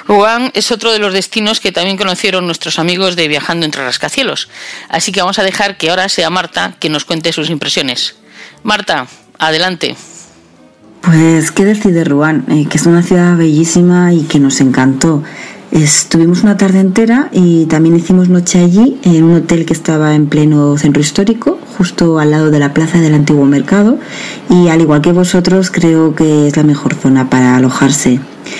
Rouen es otro de los destinos que también conocieron nuestros amigos de Viajando entre Rascacielos, así que vamos a dejar que ahora sea Marta que nos cuente sus impresiones. Marta, adelante. Pues qué decir de Rouen, que es una ciudad bellísima y que nos encantó. Estuvimos una tarde entera y también hicimos noche allí en un hotel que estaba en pleno centro histórico, justo al lado de la plaza del antiguo mercado, y al igual que vosotros creo que es la mejor zona para alojarse.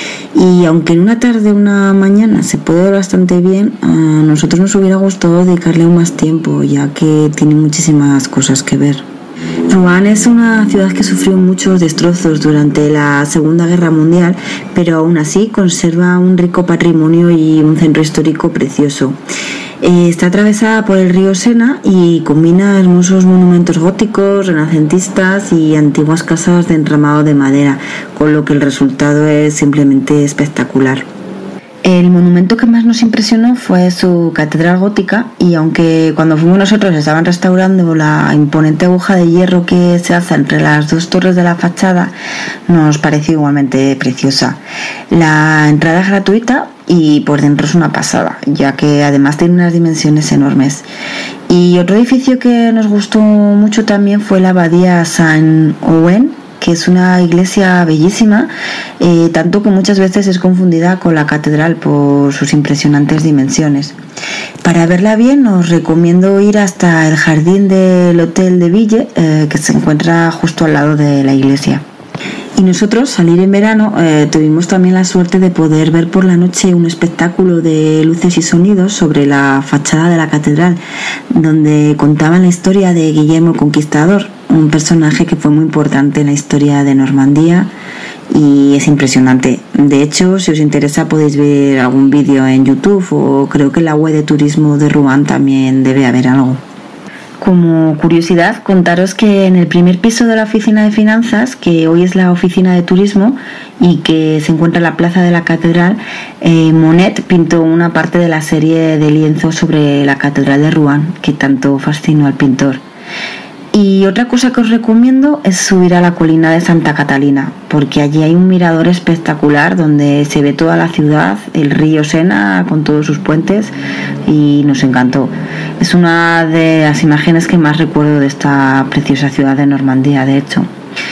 Y aunque en una tarde o una mañana se puede ver bastante bien, a nosotros nos hubiera gustado dedicarle aún más tiempo, ya que tiene muchísimas cosas que ver. Rouen es una ciudad que sufrió muchos destrozos durante la Segunda Guerra Mundial, pero aún así conserva un rico patrimonio y un centro histórico precioso. Está atravesada por el río Sena y combina hermosos monumentos góticos, renacentistas y antiguas casas de entramado de madera, con lo que el resultado es simplemente espectacular. El monumento que más nos impresionó fue su catedral gótica, y aunque cuando fuimos nosotros estaban restaurando la imponente aguja de hierro que se alza entre las dos torres de la fachada, nos pareció igualmente preciosa. La entrada es gratuita y por dentro es una pasada, ya que además tiene unas dimensiones enormes. Y otro edificio que nos gustó mucho también fue la abadía Saint-Ouen, que es una iglesia bellísima, tanto que muchas veces es confundida con la catedral por sus impresionantes dimensiones. Para verla bien os recomiendo ir hasta el jardín del Hotel de Ville, que se encuentra justo al lado de la iglesia. Y nosotros, salir en verano, tuvimos también la suerte de poder ver por la noche un espectáculo de luces y sonidos sobre la fachada de la catedral, donde contaban la historia de Guillermo el Conquistador, un personaje que fue muy importante en la historia de Normandía, y es impresionante. De hecho, si os interesa podéis ver algún vídeo en YouTube, o creo que en la web de turismo de Rouen también debe haber algo. Como curiosidad, contaros que en el primer piso de la oficina de finanzas, que hoy es la oficina de turismo y que se encuentra en la plaza de la catedral, Monet pintó una parte de la serie de lienzos sobre la catedral de Rouen, que tanto fascinó al pintor. Y otra cosa que os recomiendo es subir a la colina de Santa Catalina, porque allí hay un mirador espectacular donde se ve toda la ciudad, el río Sena con todos sus puentes, y nos encantó. Es una de las imágenes que más recuerdo de esta preciosa ciudad de Normandía, de hecho.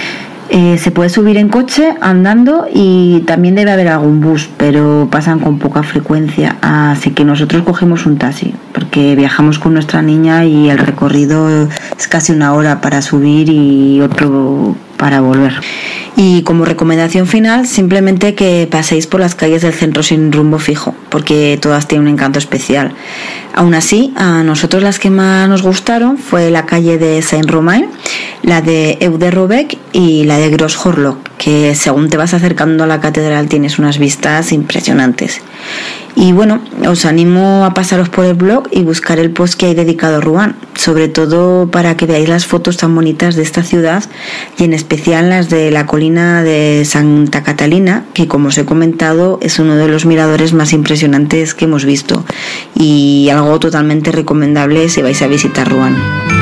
Se puede subir en coche, andando, y también debe haber algún bus, pero pasan con poca frecuencia, así que nosotros cogimos un taxi, porque viajamos con nuestra niña y el recorrido es casi 1 hora para subir y otro para volver. Y como recomendación final, simplemente que paséis por las calles del centro sin rumbo fijo, porque todas tienen un encanto especial. Aún así, a nosotros las que más nos gustaron fue la calle de Saint-Romain, la de Eau-de-Roubaix y la de Gros-Horlock, que según te vas acercando a la catedral tienes unas vistas impresionantes. Y bueno, os animo a pasaros por el blog y buscar el post que hay dedicado a Rouen, sobre todo para que veáis las fotos tan bonitas de esta ciudad, y en especial las de la colina de Santa Catalina, que como os he comentado es uno de los miradores más impresionantes que hemos visto, y algo totalmente recomendable si vais a visitar Rouen.